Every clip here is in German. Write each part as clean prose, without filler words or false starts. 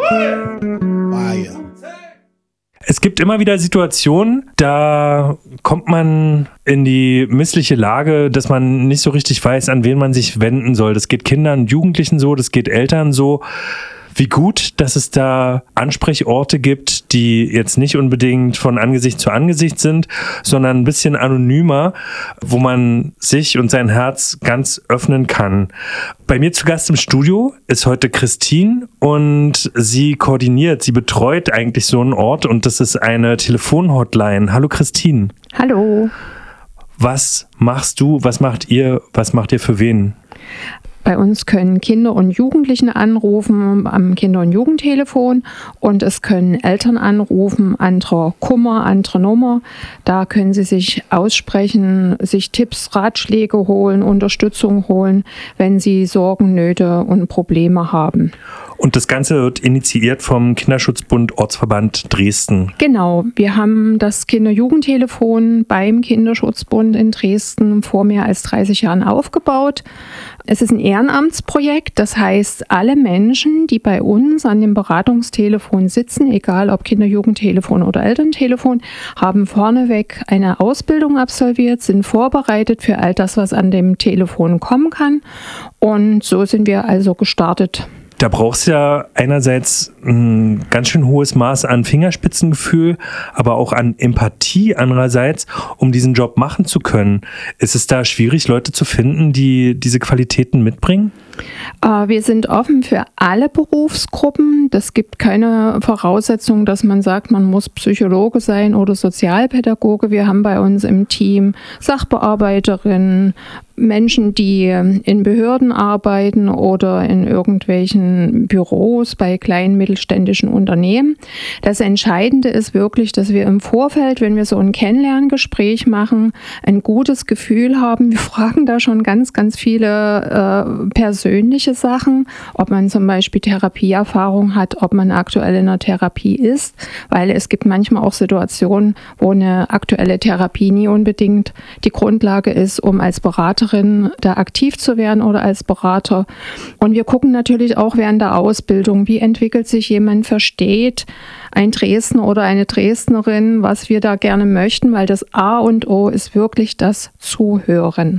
Es gibt immer wieder Situationen, da kommt man in die missliche Lage, dass man nicht so richtig weiß, an wen man sich wenden soll. Das geht Kindern und Jugendlichen so, das geht Eltern so. Wie gut, dass es da Ansprechorte gibt, die jetzt nicht unbedingt von Angesicht zu Angesicht sind, sondern ein bisschen anonymer, wo man sich und sein Herz ganz öffnen kann. Bei mir zu Gast im Studio ist heute Christine und sie betreut eigentlich so einen Ort und das ist eine Telefonhotline. Hallo Christine. Hallo. Was machst du, was macht ihr für wen? Bei uns können Kinder und Jugendliche anrufen am Kinder- und Jugendtelefon und es können Eltern anrufen, anderer Kummer, andere Nummer. Da können sie sich aussprechen, sich Tipps, Ratschläge holen, Unterstützung holen, wenn sie Sorgen, Nöte und Probleme haben. Und das Ganze wird initiiert vom Kinderschutzbund Ortsverband Dresden. Genau, wir haben das Kinder-Jugendtelefon beim Kinderschutzbund in Dresden vor mehr als 30 Jahren aufgebaut. Es ist ein Ehrenamtsprojekt, das heißt, alle Menschen, die bei uns an dem Beratungstelefon sitzen, egal ob Kinder-Jugendtelefon oder Elterntelefon, haben vorneweg eine Ausbildung absolviert, sind vorbereitet für all das, was an dem Telefon kommen kann. Und so sind wir also gestartet. Da brauchst du ja einerseits ein ganz schön hohes Maß an Fingerspitzengefühl, aber auch an Empathie andererseits, um diesen Job machen zu können. Ist es da schwierig, Leute zu finden, die diese Qualitäten mitbringen? Wir sind offen für alle Berufsgruppen. Das gibt keine Voraussetzung, dass man sagt, man muss Psychologe sein oder Sozialpädagoge. Wir haben bei uns im Team Sachbearbeiterinnen, Menschen, die in Behörden arbeiten oder in irgendwelchen Büros bei kleinen mittelständischen Unternehmen. Das Entscheidende ist wirklich, dass wir im Vorfeld, wenn wir so ein Kennenlerngespräch machen, ein gutes Gefühl haben. Wir fragen da schon ganz, ganz viele persönliche Sachen, ob man zum Beispiel Therapieerfahrung hat, ob man aktuell in einer Therapie ist, weil es gibt manchmal auch Situationen, wo eine aktuelle Therapie nie unbedingt die Grundlage ist, um als Beraterin da aktiv zu werden oder als Berater. Und wir gucken natürlich auch während der Ausbildung, wie entwickelt sich jemand, versteht ein Dresdner oder eine Dresdnerin, was wir da gerne möchten, weil das A und O ist wirklich das Zuhören.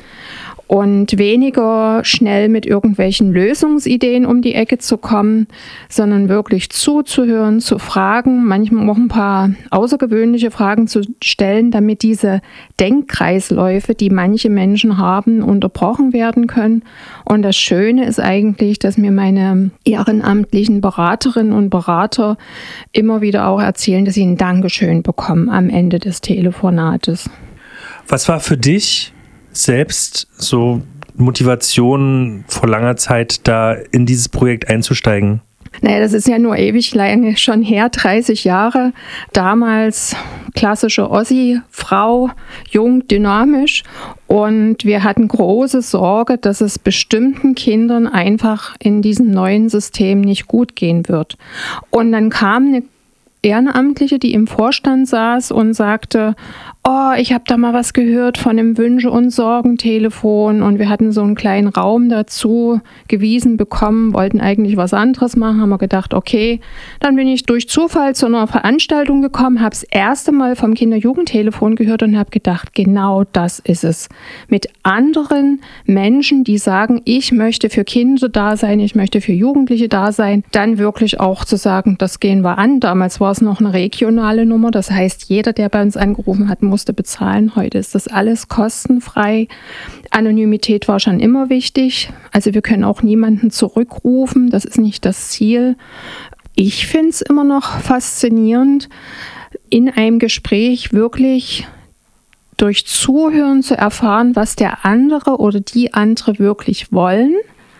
Und weniger schnell mit irgendwelchen Lösungsideen um die Ecke zu kommen, sondern wirklich zuzuhören, zu fragen, manchmal auch ein paar außergewöhnliche Fragen zu stellen, damit diese Denkkreisläufe, die manche Menschen haben, unterbrochen werden können. Und das Schöne ist eigentlich, dass mir meine ehrenamtlichen Beraterinnen und Berater immer wieder auch erzählen, dass sie ein Dankeschön bekommen am Ende des Telefonates. Was war für dich selbst so Motivation vor langer Zeit, da in dieses Projekt einzusteigen? Naja, das ist ja nur ewig lange schon her, 30 Jahre. Damals klassische Ossi-Frau, jung, dynamisch. Und wir hatten große Sorge, dass es bestimmten Kindern einfach in diesem neuen System nicht gut gehen wird. Und dann kam eine Ehrenamtliche, die im Vorstand saß und sagte, oh, ich habe da mal was gehört von dem Wünsche- und Sorgentelefon und wir hatten so einen kleinen Raum dazu gewiesen bekommen, wollten eigentlich was anderes machen, haben wir gedacht, okay, dann bin ich durch Zufall zu einer Veranstaltung gekommen, habe das erste Mal vom Kinder-Jugendtelefon gehört und habe gedacht, genau das ist es. Mit anderen Menschen, die sagen, ich möchte für Kinder da sein, ich möchte für Jugendliche da sein, dann wirklich auch zu sagen, das gehen wir an. Damals war es noch eine regionale Nummer, das heißt, jeder, der bei uns angerufen hat, musste bezahlen. Heute ist das alles kostenfrei. Anonymität war schon immer wichtig. Also wir können auch niemanden zurückrufen. Das ist nicht das Ziel. Ich finde es immer noch faszinierend, in einem Gespräch wirklich durch Zuhören zu erfahren, was der andere oder die andere wirklich wollen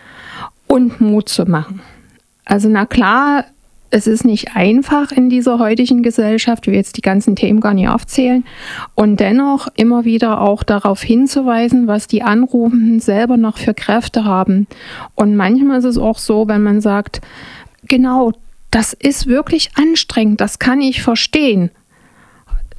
und Mut zu machen. Also na klar, es ist nicht einfach in dieser heutigen Gesellschaft, wir jetzt die ganzen Themen gar nicht aufzählen, und dennoch immer wieder auch darauf hinzuweisen, was die Anrufenden selber noch für Kräfte haben. Und manchmal ist es auch so, wenn man sagt, genau, das ist wirklich anstrengend, das kann ich verstehen.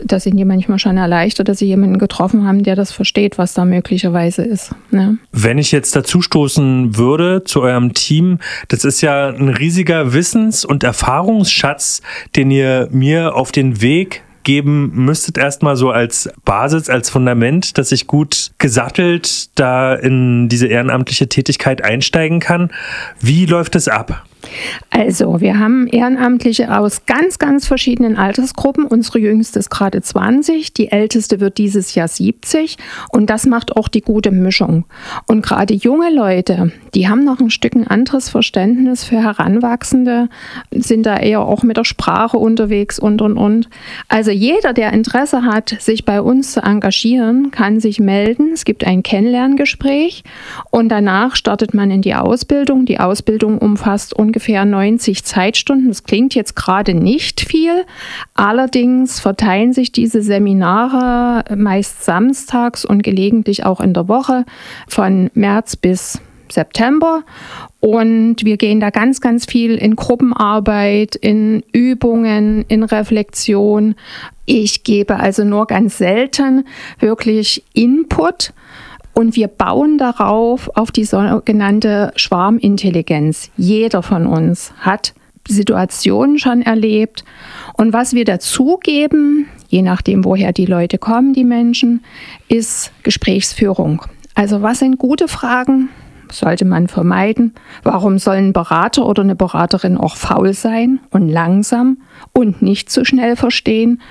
da sind die manchmal schon erleichtert, dass sie jemanden getroffen haben, der das versteht, was da möglicherweise ist. Ne? Wenn ich jetzt dazu stoßen würde zu eurem Team, das ist ja ein riesiger Wissens- und Erfahrungsschatz, den ihr mir auf den Weg geben müsstet, erstmal so als Basis, als Fundament, dass ich gut gesattelt da in diese ehrenamtliche Tätigkeit einsteigen kann. Wie läuft es ab? Also, wir haben Ehrenamtliche aus ganz, ganz verschiedenen Altersgruppen. Unsere jüngste ist gerade 20, die älteste wird dieses Jahr 70 und das macht auch die gute Mischung. Und gerade junge Leute, die haben noch ein Stück ein anderes Verständnis für Heranwachsende, sind da eher auch mit der Sprache unterwegs und. Also jeder, der Interesse hat, sich bei uns zu engagieren, kann sich melden. Es gibt ein Kennenlerngespräch und danach startet man in die Ausbildung. Die Ausbildung umfasst ungefähr 90 Zeitstunden. Das klingt jetzt gerade nicht viel. Allerdings verteilen sich diese Seminare meist samstags und gelegentlich auch in der Woche von März bis September. Und wir gehen da ganz, ganz viel in Gruppenarbeit, in Übungen, in Reflexion. Ich gebe also nur ganz selten wirklich Input. Und wir bauen darauf, auf die sogenannte Schwarmintelligenz. Jeder von uns hat Situationen schon erlebt. Und was wir dazugeben, je nachdem, woher die Leute kommen, die Menschen, ist Gesprächsführung. Also was sind gute Fragen? Sollte man vermeiden. Warum soll ein Berater oder eine Beraterin auch faul sein und langsam und nicht zu schnell verstehen?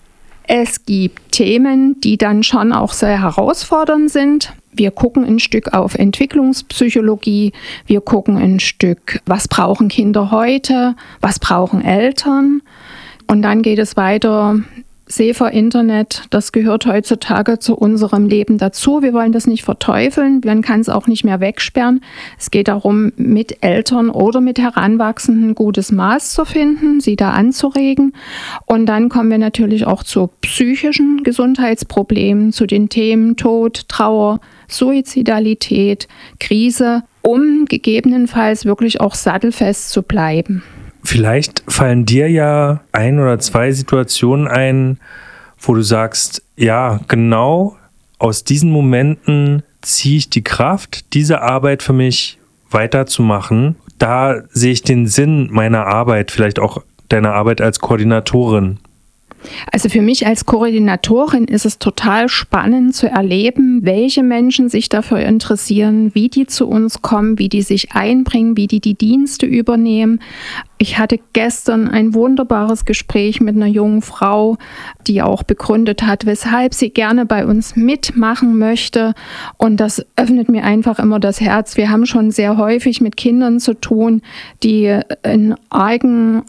Es gibt Themen, die dann schon auch sehr herausfordernd sind. Wir gucken ein Stück auf Entwicklungspsychologie. Wir gucken ein Stück, was brauchen Kinder heute? Was brauchen Eltern? Und dann geht es weiter. SEFA Internet, das gehört heutzutage zu unserem Leben dazu. Wir wollen das nicht verteufeln, man kann es auch nicht mehr wegsperren. Es geht darum, mit Eltern oder mit Heranwachsenden ein gutes Maß zu finden, sie da anzuregen. Und dann kommen wir natürlich auch zu psychischen Gesundheitsproblemen, zu den Themen Tod, Trauer, Suizidalität, Krise, um gegebenenfalls wirklich auch sattelfest zu bleiben. Vielleicht fallen dir ja 1 oder 2 Situationen ein, wo du sagst, ja, genau aus diesen Momenten ziehe ich die Kraft, diese Arbeit für mich weiterzumachen. Da sehe ich den Sinn meiner Arbeit, vielleicht auch deiner Arbeit als Koordinatorin. Also für mich als Koordinatorin ist es total spannend zu erleben, welche Menschen sich dafür interessieren, wie die zu uns kommen, wie die sich einbringen, wie die Dienste übernehmen. Ich hatte gestern ein wunderbares Gespräch mit einer jungen Frau, die auch begründet hat, weshalb sie gerne bei uns mitmachen möchte. Und das öffnet mir einfach immer das Herz. Wir haben schon sehr häufig mit Kindern zu tun, die in argen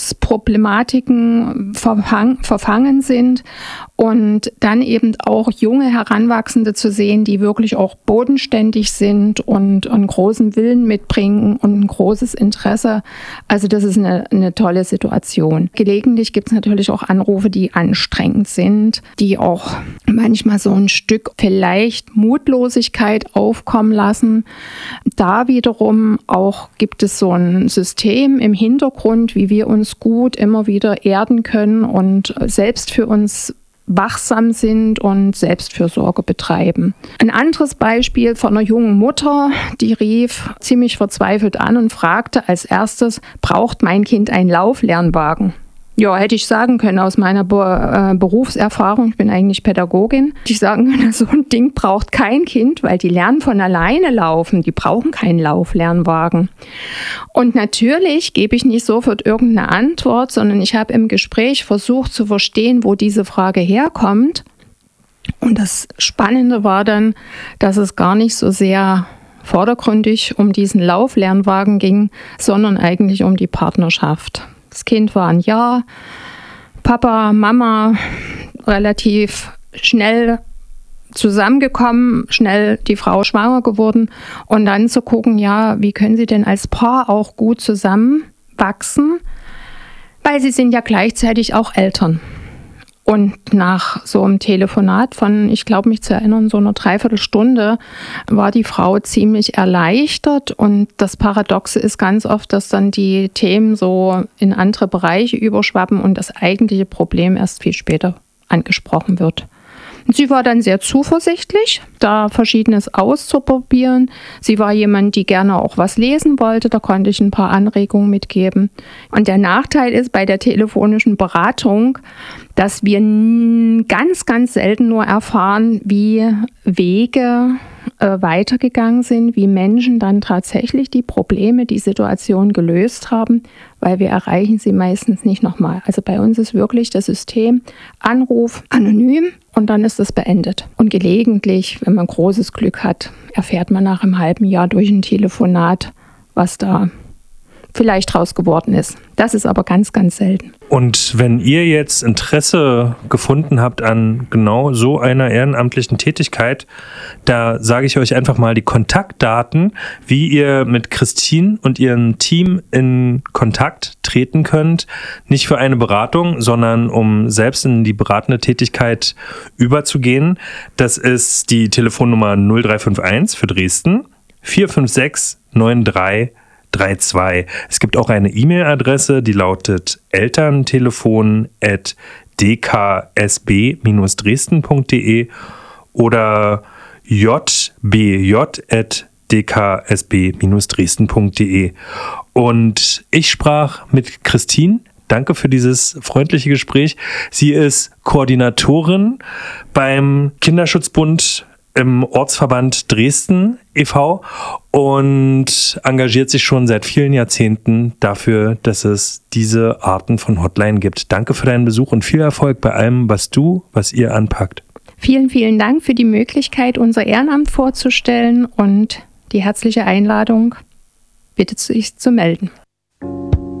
Armutsproblematiken verfangen sind. Und dann eben auch junge Heranwachsende zu sehen, die wirklich auch bodenständig sind und einen großen Willen mitbringen und ein großes Interesse. Also das ist eine tolle Situation. Gelegentlich gibt es natürlich auch Anrufe, die anstrengend sind, die auch manchmal so ein Stück vielleicht Mutlosigkeit aufkommen lassen. Da wiederum auch gibt es so ein System im Hintergrund, wie wir uns gut immer wieder erden können und selbst für uns wachsam sind und Selbstfürsorge betreiben. Ein anderes Beispiel von einer jungen Mutter, die rief ziemlich verzweifelt an und fragte als erstes, braucht mein Kind einen Lauflernwagen? Ja, hätte ich sagen können aus meiner Berufserfahrung, ich bin eigentlich Pädagogin, hätte ich sagen können, so ein Ding braucht kein Kind, weil die lernen von alleine laufen, die brauchen keinen Lauflernwagen. Und natürlich gebe ich nicht sofort irgendeine Antwort, sondern ich habe im Gespräch versucht zu verstehen, wo diese Frage herkommt. Und das Spannende war dann, dass es gar nicht so sehr vordergründig um diesen Lauflernwagen ging, sondern eigentlich um die Partnerschaft. Das Kind war 1 Jahr, Papa, Mama, relativ schnell zusammengekommen, schnell die Frau schwanger geworden und dann zu gucken, ja, wie können sie denn als Paar auch gut zusammenwachsen, weil sie sind ja gleichzeitig auch Eltern. Und nach so einem Telefonat von, ich glaube mich zu erinnern, so einer Dreiviertelstunde war die Frau ziemlich erleichtert. Und das Paradoxe ist ganz oft, dass dann die Themen so in andere Bereiche überschwappen und das eigentliche Problem erst viel später angesprochen wird. Und sie war dann sehr zuversichtlich, da Verschiedenes auszuprobieren. Sie war jemand, die gerne auch was lesen wollte, da konnte ich ein paar Anregungen mitgeben. Und der Nachteil ist bei der telefonischen Beratung, dass wir ganz, ganz selten nur erfahren, wie Wege weitergegangen sind, wie Menschen dann tatsächlich die Probleme, die Situation gelöst haben, weil wir erreichen sie meistens nicht nochmal. Also bei uns ist wirklich das System Anruf anonym und dann ist es beendet. Und gelegentlich, wenn man großes Glück hat, erfährt man nach einem halben Jahr durch ein Telefonat, was da vielleicht draus geworden ist. Das ist aber ganz, ganz selten. Und wenn ihr jetzt Interesse gefunden habt an genau so einer ehrenamtlichen Tätigkeit, da sage ich euch einfach mal die Kontaktdaten, wie ihr mit Christine und ihrem Team in Kontakt treten könnt. Nicht für eine Beratung, sondern um selbst in die beratende Tätigkeit überzugehen. Das ist die Telefonnummer 0351 für Dresden 456 9332. Es gibt auch eine E-Mail-Adresse, die lautet elterntelefon@dksb-dresden.de oder jbj@dksb-dresden.de. Und ich sprach mit Christine. Danke für dieses freundliche Gespräch. Sie ist Koordinatorin beim Kinderschutzbund im Ortsverband Dresden e.V. und engagiert sich schon seit vielen Jahrzehnten dafür, dass es diese Arten von Hotline gibt. Danke für deinen Besuch und viel Erfolg bei allem, was ihr anpackt. Vielen, vielen Dank für die Möglichkeit, unser Ehrenamt vorzustellen und die herzliche Einladung, bitte sich zu melden.